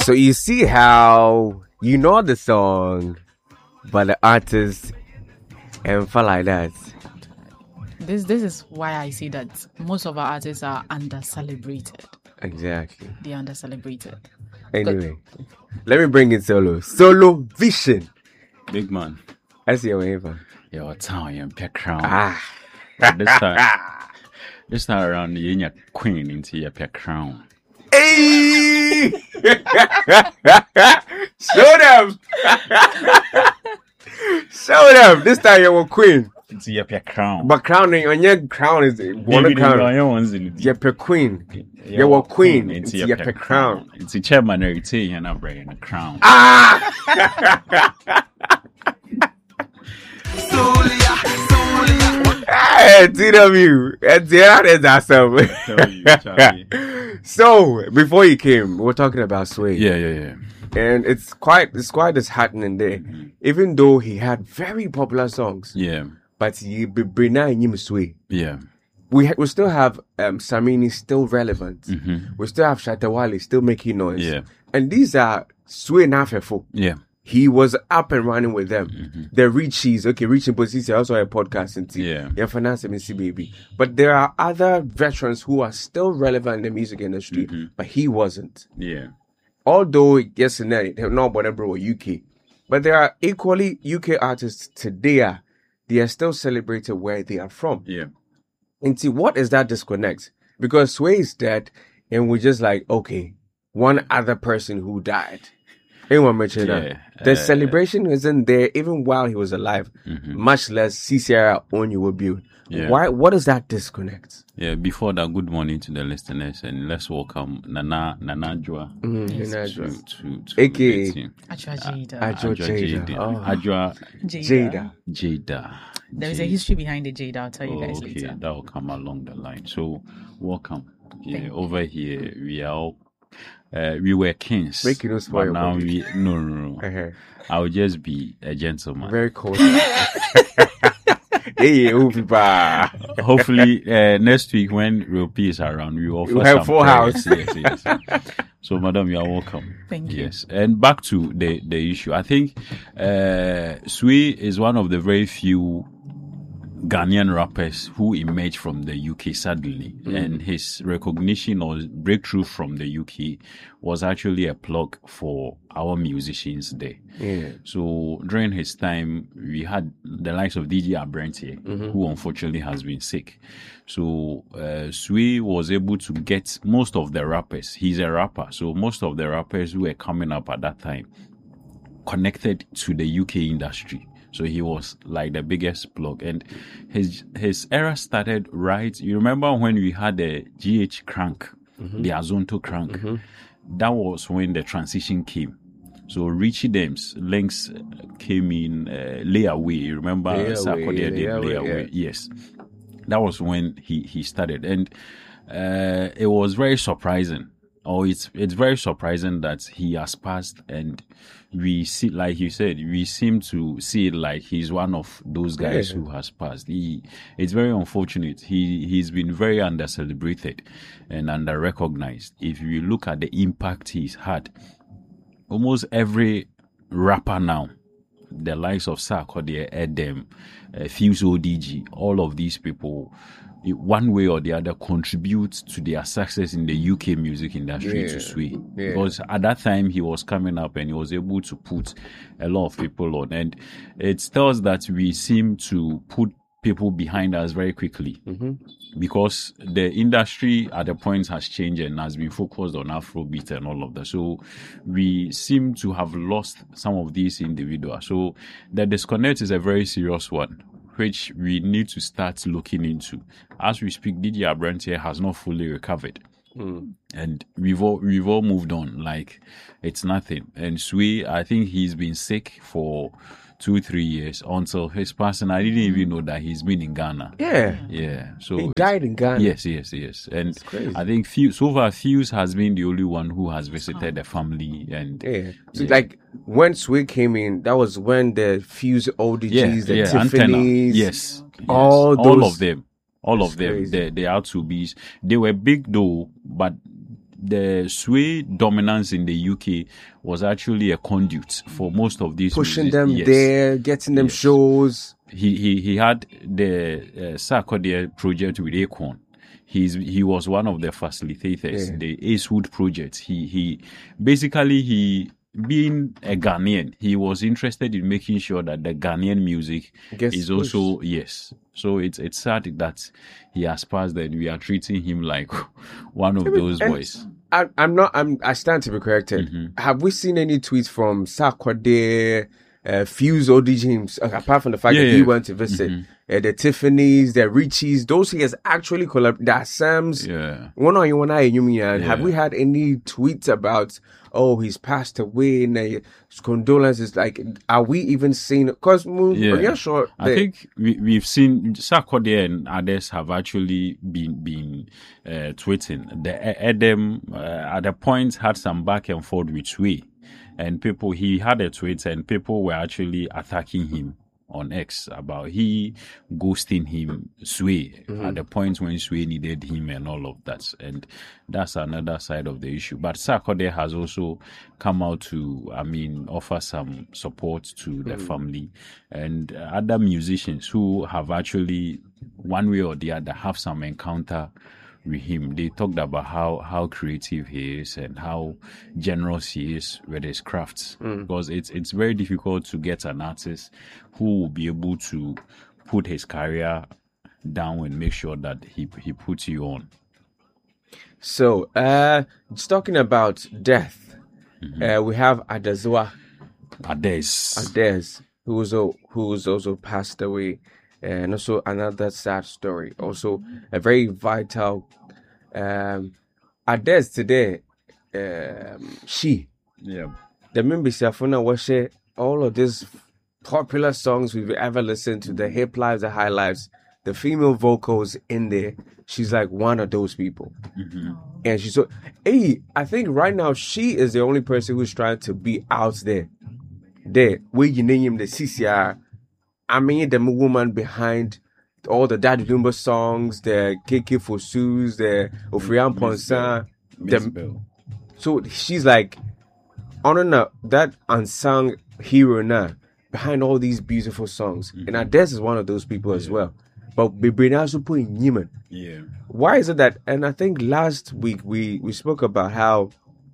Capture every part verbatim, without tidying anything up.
So you see how you know the song, but the artist and feel like that. This this is why I see that most of our artists are under celebrated. Exactly. They're under celebrated. Anyway, let me bring in Solo. Solo Vision. Big man. That's your name. Your town, your pet crown. Ah. This time, this time around, you're your queen into your pet crown. Hey! Show them! Show them! This time you're a queen. It's your pet crown. But crowning on your crown is one crown. You're per queen. You're a queen. It's your per crown. It's a chairman or it's a and I'm bringing a crown. Ah! Hey, T W. So, before you came, we were talking about Sway. Yeah, yeah, yeah. And it's quite it's quite disheartening there. Mm-hmm. Even though he had very popular songs. Yeah. But he be Brina and Sway. Yeah. We ha- we still have um, Samini still relevant. Mm-hmm. We still have Shatawale still making noise. Yeah. And these are Sway Nafefo. Yeah. He was up and running with them. Mm-hmm. The Richies, okay, Richie Posisi also a podcast and yeah, yeah, finance M C baby. But there are other veterans who are still relevant in the music industry, mm-hmm. but he wasn't. Yeah. Although yes and no, no, whatever U K, but there are equally U K artists today. They are still celebrated where they are from. Yeah. And see, what is that disconnect? Because Sway is dead, and we're just like, okay, one other person who died. Anyone mentioned yeah, that? The uh, celebration isn't there even while he was alive, mm-hmm. much less C C R on you will build. Yeah. Why? What is that disconnect? Yeah, before that, good morning to the listeners and let's welcome Nana Nana Joa mm, yes. to, to, to A K A Ajwa Jada. Ajwa Jada. Ajwa Jada. Jada. There is a history behind the Jada. I'll tell you guys oh, okay. later. That will come along the line. So, welcome. Yeah, Thank over you. Here we are all. Uh, we were kings, Make you no spoil but now body. we no no no. Uh-huh. I'll just be a gentleman. Very cold. Hey, hopefully uh, next week when Real P is around, we will offer you have some full house. Yes, yes. So, madam, you are welcome. Thank you. Yes, and back to the the issue. I think uh, Sway is one of the very few Ghanaian rappers who emerged from the U K suddenly, mm. and his recognition or breakthrough from the U K was actually a plug for our musicians there. Yeah. So during his time, we had the likes of D J Abrante, mm-hmm. who unfortunately has been sick. So uh, Sway was able to get most of the rappers. He's a rapper, so most of the rappers who were coming up at that time connected to the U K industry. So he was like the biggest plug, and his his era started right. You remember when we had the G H crank, mm-hmm. the Azonto crank? Mm-hmm. That was when the transition came. So Richie Dems links came in uh, Layaway. You remember Sarkodie did Layaway? Yeah. Yes, that was when he he started, and uh, it was very surprising. Oh, it's it's very surprising that he has passed, and we see, like you said, we seem to see it like he's one of those guys yeah. who has passed. He, it's very unfortunate. He he's been very under celebrated and under recognized. If you look at the impact he's had, almost every rapper now, the likes of Sarkodie, Edem, uh, Fuse O D G, all of these people, one way or the other, contribute to their success in the U K music industry yeah, to Sway. yeah. Because at that time, he was coming up and he was able to put a lot of people on. And it tells that we seem to put people behind us very quickly. Mm-hmm. Because the industry at the point has changed and has been focused on Afrobeat and all of that. So we seem to have lost some of these individuals. So the disconnect is a very serious one, which we need to start looking into. As we speak, D J Abrante has not fully recovered. Mm. And we've all, we've all moved on like it's nothing. And Sway, I think he's been sick for two, three years until his passing. I didn't even know that he's been in Ghana. Yeah. Yeah. So he died in Ghana. Yes, yes, yes. And I think Fuse, so far Fuse has been the only one who has visited the family. And yeah. So yeah. like when Sway came in, that was when the Fuse O D Gs, yeah, the yeah, Tiffany's, yes, yes, all all those, of them. All of them, crazy. the the R two Bs, they were big though, but the Sway dominance in the U K was actually a conduit for most of these pushing music. them yes. there, getting them yes. shows. He he he had the uh, Sarkodie project with Acorn. He's he was one of the facilitators. Yeah. The Acewood project. He he basically he. Being a Ghanaian, he was interested in making sure that the Ghanaian music Gets is also yes. So it's it's sad that he has passed and we are treating him like one of those And boys. I, I'm not. I'm. I stand to be corrected. Mm-hmm. Have we seen any tweets from Sarkodie, uh, Fuse, O D James, uh, apart from the fact Yeah, that he yeah. went to visit Mhm. uh, the Tiffany's, the Richies, those he has actually collaborated. That Sam's. Yeah. One on you, one eye, you mean? Yeah. Have we had any tweets about? Oh, he's passed away. And uh, condolences. Like, are we even seeing? Because Yeah. yeah, sure. I think we, we've seen Sarkodie and others have actually been been uh, tweeting. The Adam uh, at the point had some back and forth with Sway, and people he had a tweet and people were actually attacking him on X about he ghosting him Sway at the point when Sway needed him and all of that, and that's another side of the issue. But Sarkodie has also come out to, I mean, offer some support to the family and other musicians who have actually, one way or the other, have some encounter with him. They talked about how how creative he is and how generous he is with his crafts. Because it's it's very difficult to get an artist who will be able to put his career down and make sure that he he puts you on. So, uh, just talking about death, uh, we have Adazwa Ades. Ades, who's al- who's also passed away, and also another sad story. Also, a very vital. Um, Ades today, um, she Yeah. the member Safuna was all of these popular songs we've ever listened to, the hip lives, the high lives, the female vocals in there. She's like one of those people. And she's so, hey, I think right now she is the only person who's trying to be out there. There, where you name the C C R. I mean, the woman behind all the Daddy Lumba songs, the K K Fosus, the Ofrian Ponsan. Miss The, Bell. so she's like, honoring that unsung hero now behind all these beautiful songs. And Ades is one of those people as well. But Bibrina also put in Yemen. Yeah. Why is it that? And I think last week we we spoke about how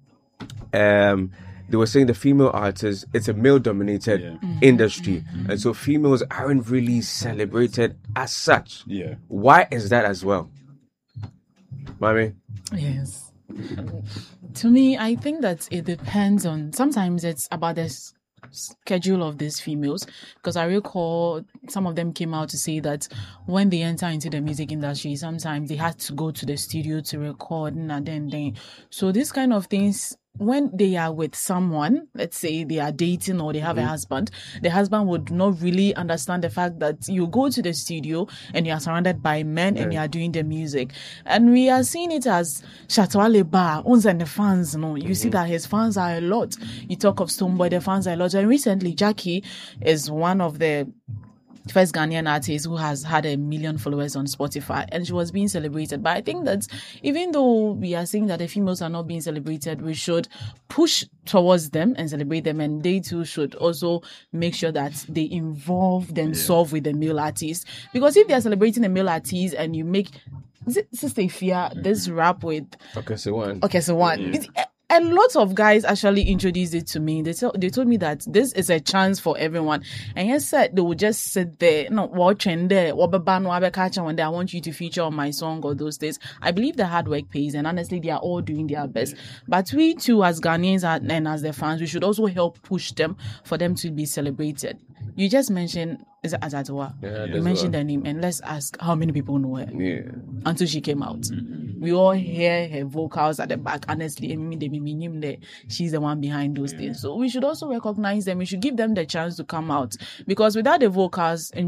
um they were saying the female artists, it's a male dominated Yeah. industry, and so females aren't really celebrated as such. Yeah. Why is that as well, Mommy? Yes. To me, I think that it depends on, sometimes it's about the s- schedule of these females, because I recall some of them came out to say that when they enter into the music industry, sometimes they had to go to the studio to record and then then. So these kind of things, when they are with someone, let's say they are dating or they have a husband, the husband would not really understand the fact that you go to the studio and you are surrounded by men and you are doing the music. And we are seeing it as Shatwale Bar, uns and the fans, no. You see that his fans are a lot. You talk of Stoneboy, the fans are a lot. And recently, Jackie is one of the first Ghanaian artist who has had a million followers on Spotify, and she was being celebrated. But I think that even though we are saying that the females are not being celebrated, we should push towards them and celebrate them, and they too should also make sure that they involve themselves with the male artists. Because if they are celebrating the male artists and you make is it Sister Ifia, this rap with Okay, so one. Okay, so one. It's, a, a lot of guys actually introduced it to me. They tell, they told me that this is a chance for everyone. And he said they would just sit there, no, watching there, one day I want you to feature on my song or those days. I believe the hard work pays, and honestly, they are all doing their best. But we too, as Ghanaians and as their fans, we should also help push them for them to be celebrated. You just mentioned, is it Azatwa? Yeah, you mentioned her name, and let's ask how many people know her Yeah. until she came out. We all hear her vocals at the back. Honestly, she's the one behind those things. So we should also recognize them. We should give them the chance to come out, because without the vocals, and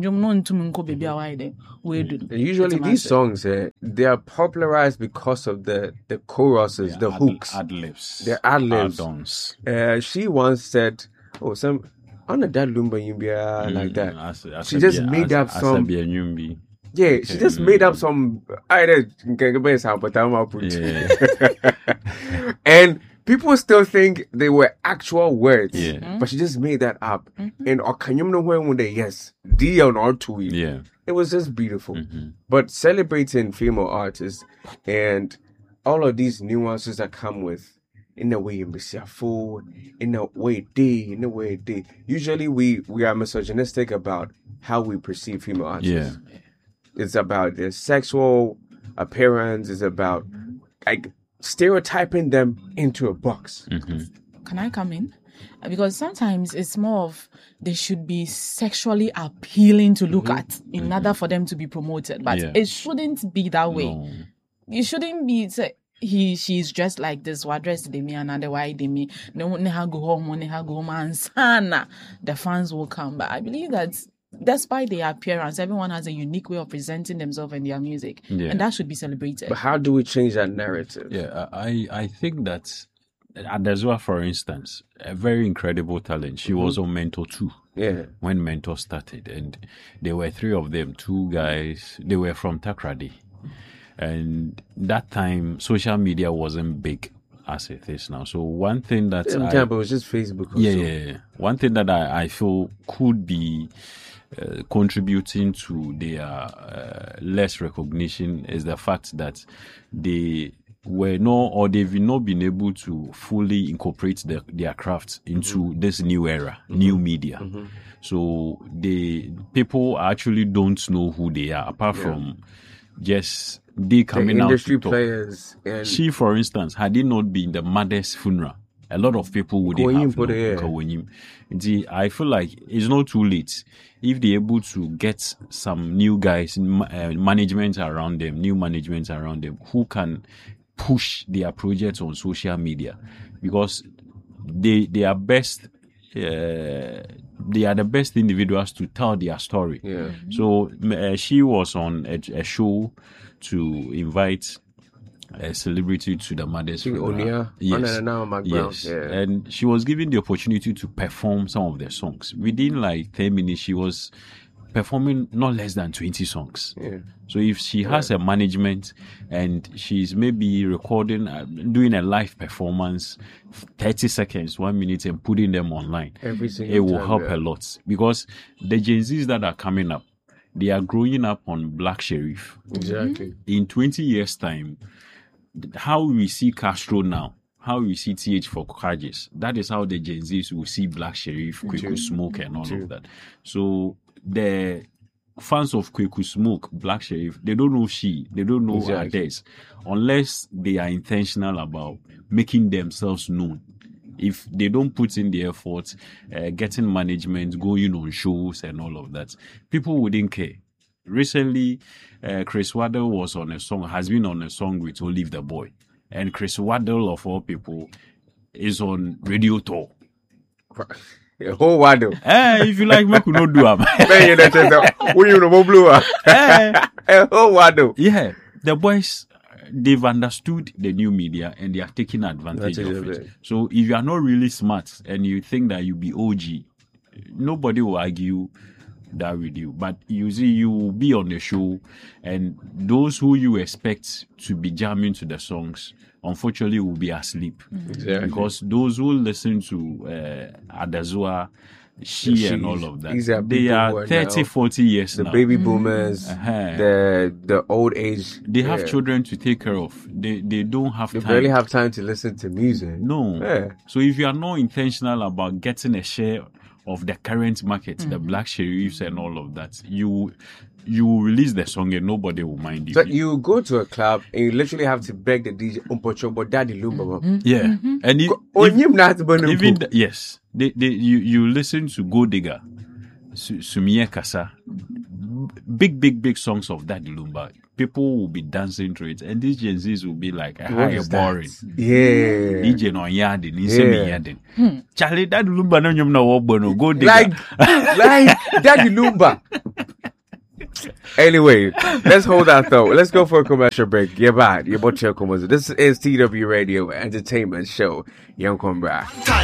Usually these songs, eh, they are popularized because of the the choruses, the ad, hooks, ad libs, the ad libs. add-ons. Uh, she once said, "Oh, some on a dad lumba yumbia like that." As- as She a just be- made as- up as a some. be a nyumbi. Yeah, she just Mm. made up some. I Yeah. and people still think they were actual words. Yeah. Mm-hmm. But she just made that up. And Okanyum no when they yes, D on or two. Yeah. It was just beautiful. Mm-hmm. But celebrating female artists and all of these nuances that come with in the way you full, in the way they, in the way they. Usually we we are misogynistic about how we perceive female artists. Yeah. It's about their sexual appearance. It's about like stereotyping them into a box. Mm-hmm. Can I come in? Because sometimes it's more of they should be sexually appealing to look at in order for them to be promoted. But Yeah. it shouldn't be that way. No. You shouldn't be say, he she's dressed like this, what dressed they me another why they me. No ne ha go home, ne ha go home and sana the fans will come. But I believe that despite their appearance, everyone has a unique way of presenting themselves and their music. Yeah. And that should be celebrated. But how do we change that narrative? Yeah, I I think that Adazua, for instance, a very incredible talent. She was on Mentor two. Yeah. When Mentor started, and there were three of them, two guys. They were from Takrady, and that time social media wasn't big as it is now. So one thing that At the I, time, it was just Facebook. Or yeah, so. yeah, yeah, one thing that I, I feel could be uh, contributing to their uh, less recognition is the fact that they were not, or they've not been able to fully incorporate the, their craft into mm-hmm. this new era, mm-hmm. new media. Mm-hmm. So they people actually don't know who they are, apart yeah. from just they coming the out. Industry to talk. players. And She, for instance, had it not been the mother's funeral, a lot of people would have known Kawanyim. I feel like it's not too late if they're able to get some new guys, uh, management around them, new management around them, who can push their projects on social media, because they they are best. Uh, they are the best individuals to tell their story. Yeah. So uh, she was on a, a show to invite a celebrity to the mother's funeral. Onia. Yes. Oh, no, no, yes. Yeah. And she was given the opportunity to perform some of their songs. Within like ten minutes, she was performing not less than twenty songs. Yeah. So if she has yeah. a management and she's maybe recording, uh, doing a live performance, thirty seconds, one minute, and putting them online, Every single it will time, help yeah. a lot. Because the Gen Zs that are coming up, they are growing up on Black Sherif. Exactly. In twenty years' time, how we see Castro now, how we see T H for Kajes, that is how the Gen Zs will see Black Sherif, Kweku Smoke, and all True. of that. So the fans of Kweku Smoke, Black Sherif, they don't know she, they don't know Exactly. Ades, unless they are intentional about making themselves known. If they don't put in the effort, uh, getting management, going on shows and all of that, people wouldn't care. Recently, uh, Chris Waddle was on a song, has been on a song with Olive the Boy. And Chris Waddle, of all people, is on Radio Tour. A whole waddle. Eh, if you like, we could not do it. Man, you know, we you know blue. A whole waddle. Yeah, the boys, they've understood the new media and they are taking advantage That's of it. it. So if you are not really smart and you think that you be O G, nobody will argue that with you. But you see, you will be on the show, and those who you expect to be jamming to the songs, unfortunately, will be asleep. Exactly. Because those who listen to uh, Adazua, she She's- and all of that, these are they people who are are thirty, now- forty years The now. baby boomers, Uh-huh. the the old age. They have yeah. children to take care of. They they don't have They time. barely have time to listen to music. No. Yeah. So if you are not intentional about getting a share of the current market, the Black Sherifs and all of that, you you will release the song and nobody will mind you. So you go to a club and you literally have to beg the D J, Umpochombo, Daddy Lumba. yeah. And it, Oh, if- him not even even the- yes, they, they you you listen to Go Digger, Su- Sumie Kasa, big big big songs of Daddy Lumba. People will be dancing to it, and these Gen Zs will be like, "Ah, What you're is that? boring." Yeah. D J no yarding, he say me Yeah. yarding. Charlie, Daddy Lumba no nyom na wobo no Go Digger. Like, like Daddy Lumba. Anyway, let's hold that thought. Let's go for a commercial break. Yeah, bye. Your boy Cheko Mozo. This is T W Radio Entertainment Show. Young Combra.